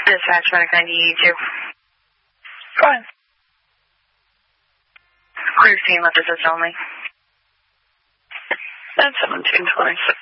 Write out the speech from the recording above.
Dispatch, Medic 92. Go ahead. Clear scene, left assist only. That's 1726.